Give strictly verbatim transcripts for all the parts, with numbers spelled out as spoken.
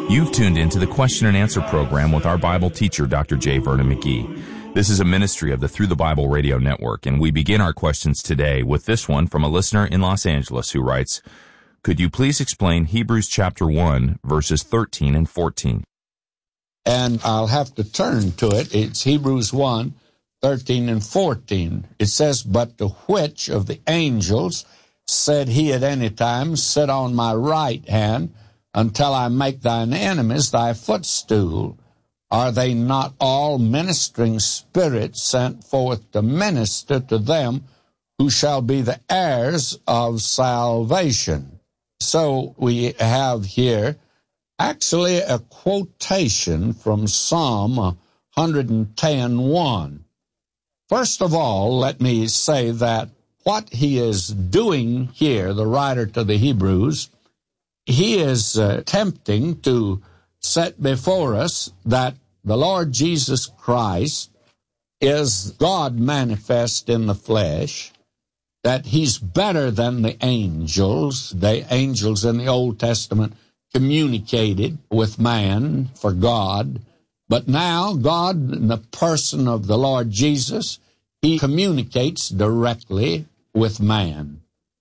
You've tuned into the question and answer program with our Bible teacher, Doctor J. Vernon McGee. This is a ministry of the Through the Bible Radio Network, and we begin our questions today with this one from a listener in Los Angeles who writes, could you please explain Hebrews chapter one, verses thirteen and fourteen? And I'll have to turn to it. It's Hebrews one, thirteen and fourteen. It says, but to which of the angels said he at any time, sit on my right hand until I make thine enemies thy footstool? Are they not all ministering spirits sent forth to minister to them who shall be the heirs of salvation? So we have here actually a quotation from Psalm one ten, one. First of all, let me say that what he is doing here, the writer to the Hebrews, he is uh, attempting to set before us that the Lord Jesus Christ is God manifest in the flesh, that he's better than the angels. The angels in the Old Testament communicated with man for God, but now God, in the person of the Lord Jesus, he communicates directly with man,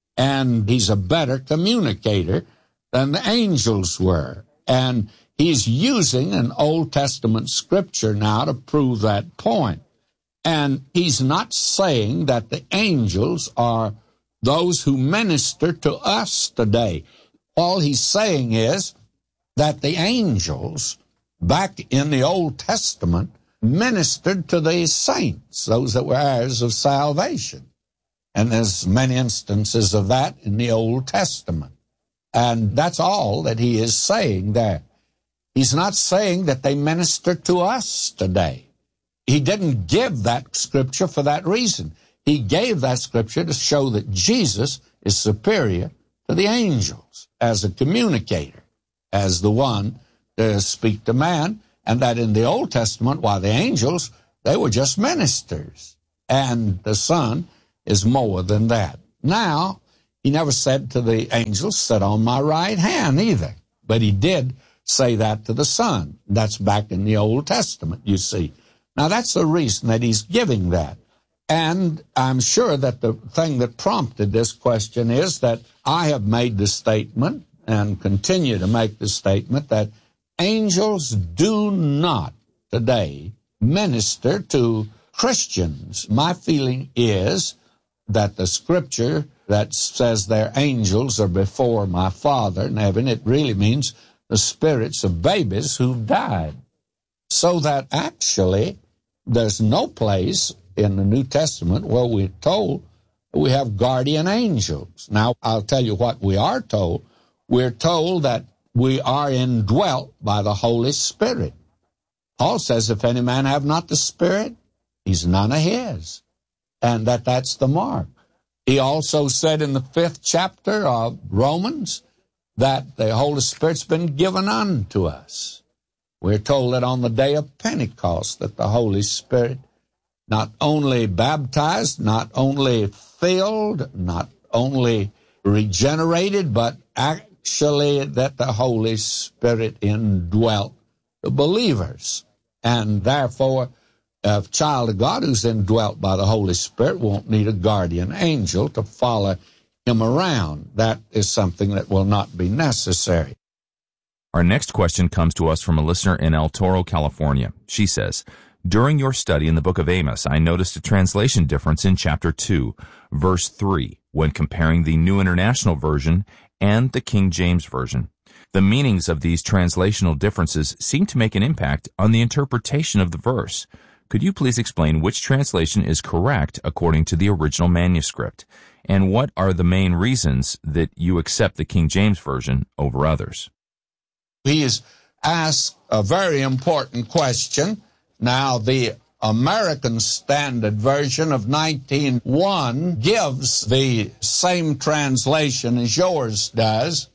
and he's a better communicator than the angels were. And he's using an Old Testament scripture now to prove that point. And he's not saying that the angels are those who minister to us today. All he's saying is that the angels back in the Old Testament ministered to the saints, those that were heirs of salvation. And there's many instances of that in the Old Testament. And that's all that he is saying there. He's not saying that they minister to us today. He didn't give that scripture for that reason. He gave that scripture to show that Jesus is superior to the angels as a communicator, as the one to speak to man, and that in the Old Testament, while the angels, they were just ministers, and the Son is more than that. Now, he never said to the angels, sit on my right hand either, but he did say that to the Son. That's back in the Old Testament, you see. Now, that's the reason that he's giving that. And I'm sure that the thing that prompted this question is that I have made the statement and continue to make the statement that angels do not today minister to Christians. My feeling is that the scripture that says their angels are before my Father in heaven, it really means the spirits of babies who've died. So that actually there's no place in the New Testament where we're told we have guardian angels. Now, I'll tell you what we are told. We're told that we are indwelt by the Holy Spirit. Paul says, if any man have not the Spirit, he's none of his. And that that's the mark. He also said in the fifth chapter of Romans that the Holy Spirit's been given unto us. We're told that on the day of Pentecost that the Holy Spirit not only baptized, not only filled, not only regenerated, but actually that the Holy Spirit indwelt the believers. And therefore, a child of God who's indwelt by the Holy Spirit won't need a guardian angel to follow him around. That is something that will not be necessary. Our next question comes to us from a listener in El Toro, California. She says, during your study in the book of Amos, I noticed a translation difference in chapter two, verse three, when comparing the New International Version and the King James Version. The meanings of these translational differences seem to make an impact on the interpretation of the verse. Could you please explain which translation is correct according to the original manuscript? And what are the main reasons that you accept the King James Version over others? He has asked a very important question. Now, the American Standard Version of nineteen oh one gives the same translation as yours does,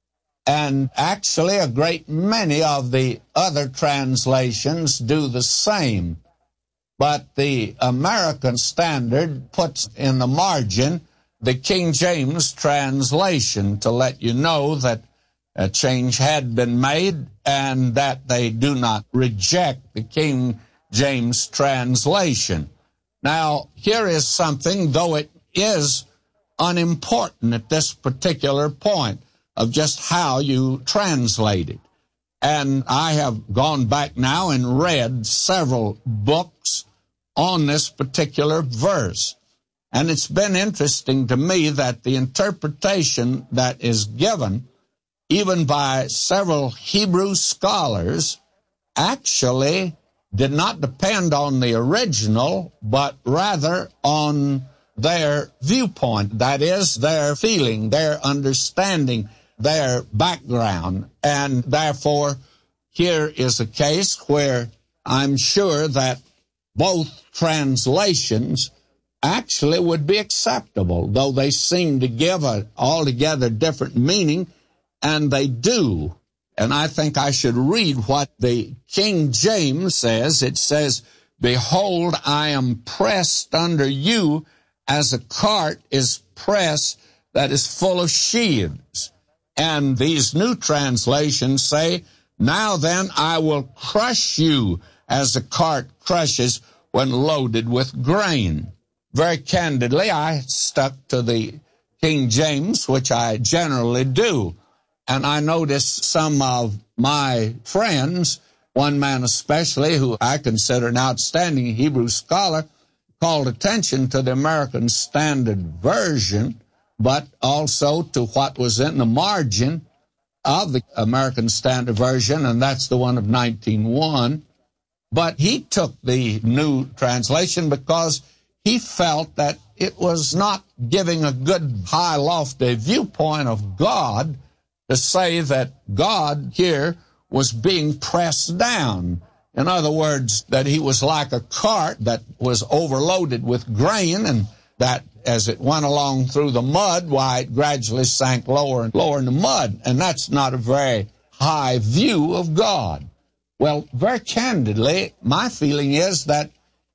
and actually a great many of the other translations do the same. But the American Standard puts in the margin the King James translation to let you know that a change had been made and that they do not reject the King James translation. Now, here is something, though it is unimportant at this particular point of just how you translate it. And I have gone back now and read several books on this particular verse. And it's been interesting to me that the interpretation that is given, even by several Hebrew scholars, actually did not depend on the original, but rather on their viewpoint, that is, their feeling, their understanding, their background. And therefore, here is a case where I'm sure that both translations actually would be acceptable, though they seem to give an altogether different meaning, and they do. And I think I should read what the King James says. It says, "Behold, I am pressed under you as a cart is pressed that is full of sheaves." And these new translations say, "Now then, I will crush you as a cart crushes when loaded with grain." Very candidly, I stuck to the King James, which I generally do. And I noticed some of my friends, one man especially, who I consider an outstanding Hebrew scholar, called attention to the American Standard Version, but also to what was in the margin of the American Standard Version, and that's the one of nineteen one. But he took the new translation because he felt that it was not giving a good, high, lofty viewpoint of God to say that God here was being pressed down. In other words, that he was like a cart that was overloaded with grain, and that as it went along through the mud, why, it gradually sank lower and lower in the mud. And that's not a very high view of God. Well, very candidly, my feeling is that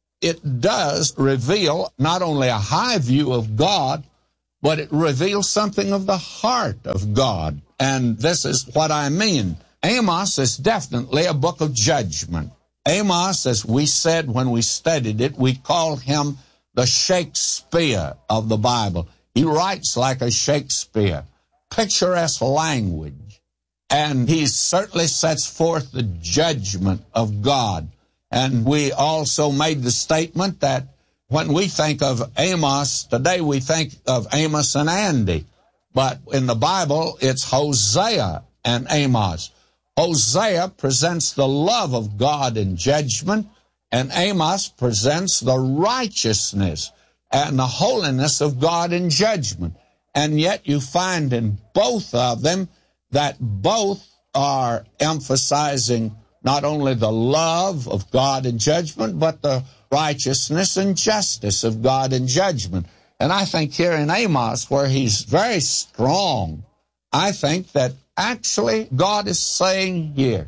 it does reveal not only a high view of God, but it reveals something of the heart of God. And this is what I mean. Amos is definitely a book of judgment. Amos, as we said when we studied it, we call him the Shakespeare of the Bible. He writes like a Shakespeare, picturesque language, and he certainly sets forth the judgment of God. And we also made the statement that when we think of Amos today, we think of Amos and Andy. But in the Bible, it's Hosea and Amos. Hosea presents the love of God in judgment, and Amos presents the righteousness and the holiness of God in judgment. And yet you find in both of them that both are emphasizing not only the love of God in judgment, but the righteousness and justice of God in judgment. And I think here in Amos, where he's very strong, I think that actually God is saying here,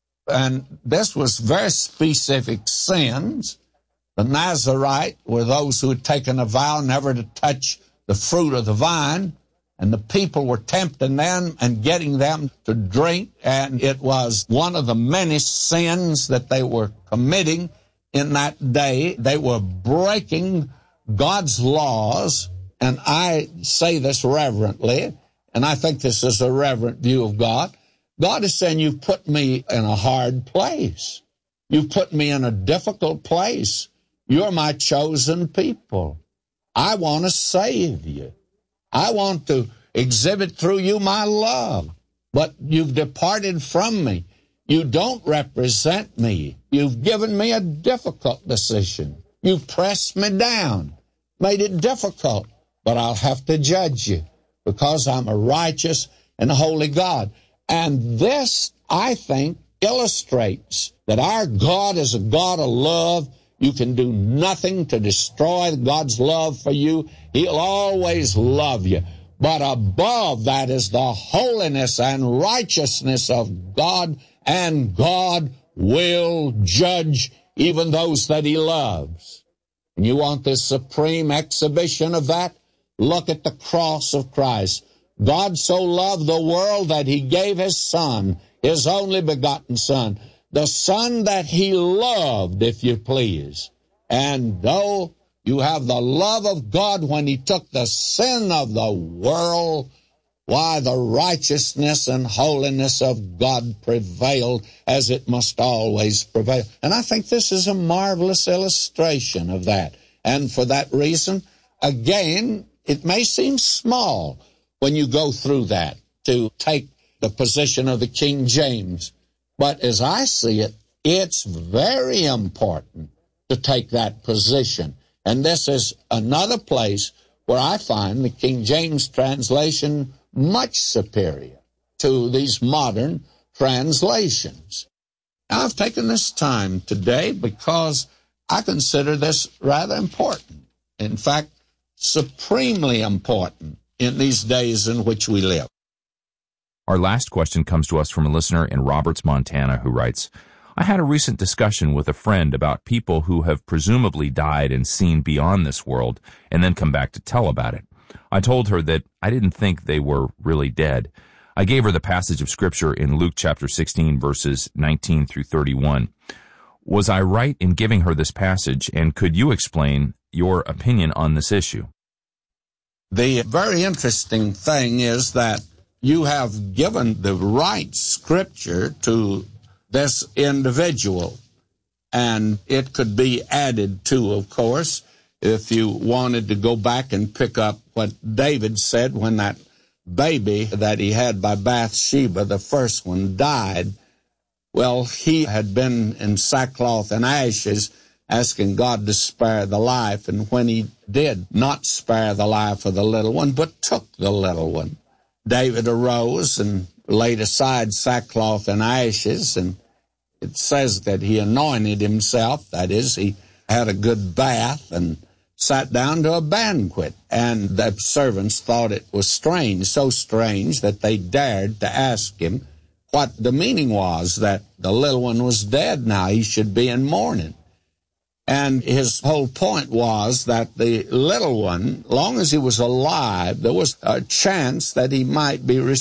and this was very specific sins. The Nazarite were those who had taken a vow never to touch the fruit of the vine, and the people were tempting them and getting them to drink, and it was one of the many sins that they were committing in that day. They were breaking God's laws, and I say this reverently, and I think this is a reverent view of God. God is saying, you've put me in a hard place. You've put me in a difficult place. You're my chosen people. I want to save you. I want to exhibit through you my love, but you've departed from me. You don't represent me. You've given me a difficult decision. You've pressed me down, made it difficult, but I'll have to judge you because I'm a righteous and holy God. And this, I think, illustrates that our God is a God of love. You can do nothing to destroy God's love for you. He'll always love you. But above that is the holiness and righteousness of God, and God will judge even those that he loves. And you want this supreme exhibition of that? Look at the cross of Christ. God so loved the world that he gave his Son, his only begotten Son, the Son that he loved, if you please. And though you have the love of God when he took the sin of the world, why, the righteousness and holiness of God prevailed, as it must always prevail. And I think this is a marvelous illustration of that. And for that reason, again, it may seem small when you go through that to take the position of the King James. But as I see it, it's very important to take that position. And this is another place where I find the King James translation much superior to these modern translations. Now, I've taken this time today because I consider this rather important. In fact, supremely important in these days in which we live. Our last question comes to us from a listener in Roberts, Montana, who writes, I had a recent discussion with a friend about people who have presumably died and seen beyond this world and then come back to tell about it. I told her that I didn't think they were really dead. I gave her the passage of Scripture in Luke chapter sixteen, verses nineteen through thirty-one. Was I right in giving her this passage, and could you explain your opinion on this issue? The very interesting thing is that you have given the right Scripture to this individual, and it could be added to, of course, if you wanted to go back and pick up what David said when that baby that he had by Bathsheba, the first one, died. Well, he had been in sackcloth and ashes asking God to spare the life, and when he did not spare the life of the little one, but took the little one, David arose and laid aside sackcloth and ashes, and it says that he anointed himself, that is, he had a good bath and sat down to a banquet, and the servants thought it was strange, so strange that they dared to ask him what the meaning was, that the little one was dead now, he should be in mourning. And his whole point was that the little one, long as he was alive, there was a chance that he might be restored.